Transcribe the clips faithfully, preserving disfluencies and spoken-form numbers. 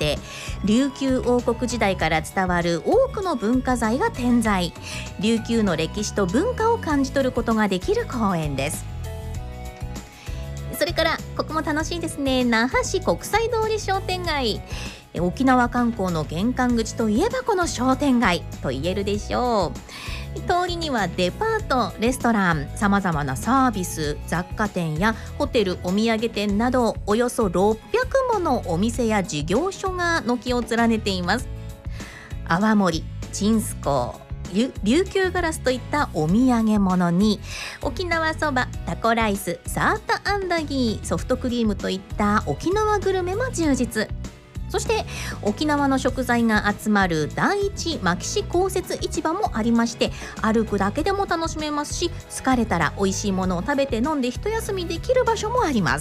して琉球王国時代から伝わる多くの文化財が点在、琉球の歴史と文化を感じ取ることができる公園です。それからここも楽しいですね。那覇市国際通り商店街、沖縄観光の玄関口といえばこの商店街と言えるでしょう。通りにはデパート、レストラン、さまざまなサービス、雑貨店やホテル、お土産店などおよそろっぴゃくものお店や事業所が軒を連ねています。泡盛、ちんすこう、琉球ガラスといったお土産物に沖縄そば、タコライス、サーターアンダギー、ソフトクリームといった沖縄グルメも充実。そして沖縄の食材が集まる第一牧志公設市場もありまして、歩くだけでも楽しめますし、疲れたら美味しいものを食べて飲んで一休みできる場所もあります。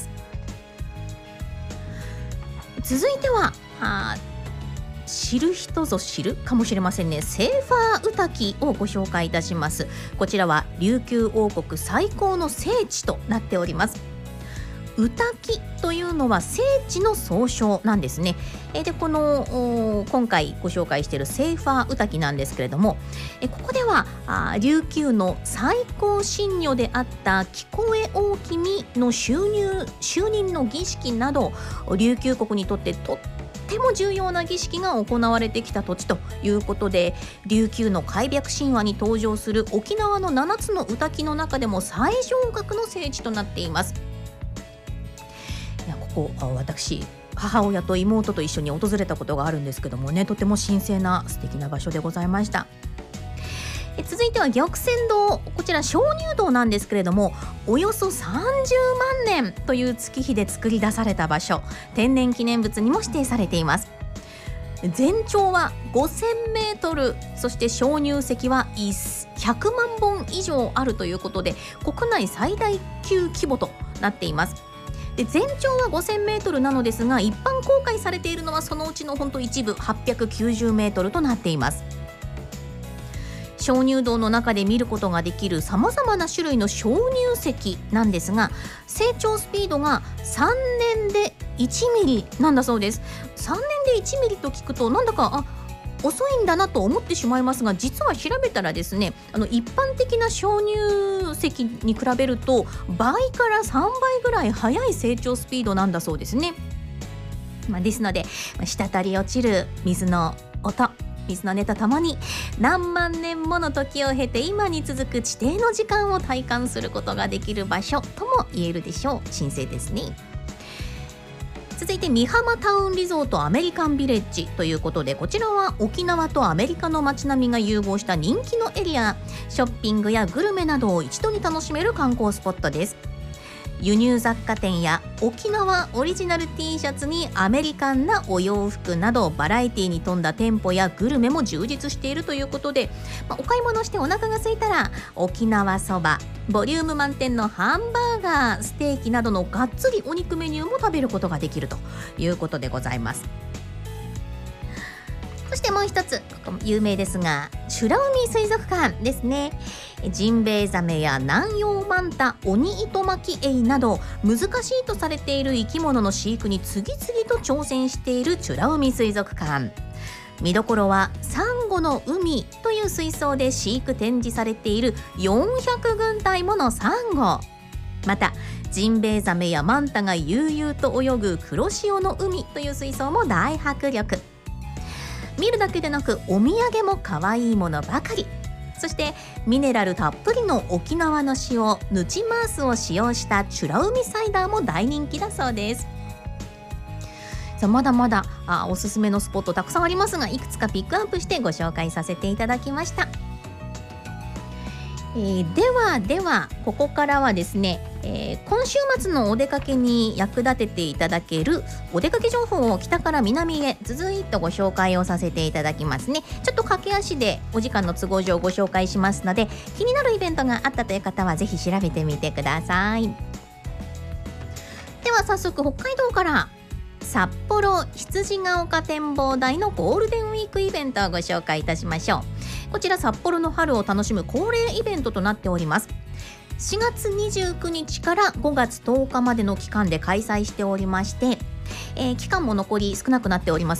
続いてはあ知る人ぞ知るかもしれませんね、セーファーウタキをご紹介いたします。こちらは琉球王国最高の聖地となっております。ウタキというのは聖地の総称なんですね。でこの今回ご紹介しているセーファーウタキなんですけれども、ここではあ琉球の最高神女であったキコエ大君の就入就任の儀式など、琉球国にとってとってとても重要な儀式が行われてきた土地ということで、琉球の開闢神話に登場する沖縄のななつのウタキの中でも最上格の聖地となっています。いやここ私母親と妹と一緒に訪れたことがあるんですけどもね、とても神聖な素敵な場所でございました。え続いては玉泉堂、こちら鍾乳洞なんですけれども、およそさんじゅうまんねんという月日で作り出された場所、天然記念物にも指定されています。全長はごせんメートル、そして鍾乳石はひゃくまんぼん以上あるということで、国内最大級規模となっています。で全長はごせんメートルなのですが、一般公開されているのはそのうちの本当一部はっぴゃくきゅうじゅうメートルとなっています。鍾乳洞の中で見ることができるさまざまな種類の鍾乳石なんですが、成長スピードがさんねんでいちミリなんだそうです。さんねんでいちミリと聞くとなんだかあ遅いんだなと思ってしまいますが、実は調べたらですね、あの一般的な鍾乳石に比べると倍からさんばいぐらい速い成長スピードなんだそうですね。まあ、ですので滴り落ちる水の音、水の音とともに何万年もの時を経て今に続く地底の時間を体感することができる場所とも言えるでしょう。神聖ですね。続いて美浜タウンリゾートアメリカンビレッジということで、こちらは沖縄とアメリカの街並みが融合した人気のエリア、ショッピングやグルメなどを一度に楽しめる観光スポットです。輸入雑貨店や沖縄オリジナル T シャツにアメリカンなお洋服など、バラエティに富んだ店舗やグルメも充実しているということで、まあ、お買い物してお腹が空いたら沖縄そば、ボリューム満点のハンバーガー、ステーキなどのがっつりお肉メニューも食べることができるということでございます。そしてもう一つ、ここも有名ですが、美ら海水族館ですね。ジンベエザメや南洋マンタ、オニイトマキエイなど難しいとされている生き物の飼育に次々と挑戦している美ら海水族館。見どころはサンゴの海という水槽で飼育展示されているよんひゃくぐんたいものサンゴ、またジンベエザメやマンタが悠々と泳ぐ黒潮の海という水槽も大迫力。見るだけでなくお土産も可愛いものばかり。そしてミネラルたっぷりの沖縄の塩ヌチマースを使用した美ら海サイダーも大人気だそうです。さあまだまだあおすすめのスポットたくさんありますが、いくつかピックアップしてご紹介させていただきました。えー、ではではここからはですね、えー、今週末のお出かけに役立てていただけるお出かけ情報を北から南へ続いてご紹介をさせていただきますね。ちょっと駆け足でお時間の都合上ご紹介しますので、気になるイベントがあったという方はぜひ調べてみてください。では早速北海道から札幌羊ヶ丘展望台のゴールデンウィークイベントをご紹介いたしましょう。こちら札幌の春を楽しむ恒例イベントとなっております。しがつにじゅうくにちからごがつとおかまでの期間で開催しておりまして、えー、期間も残り少なくなっております